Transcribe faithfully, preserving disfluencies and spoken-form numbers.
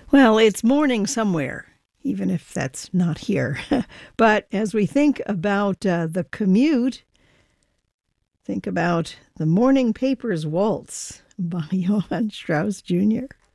Well, it's morning somewhere, even if that's not here. But as we think about uh, the commute, think about the Morning Papers Waltz by Johann Strauss Junior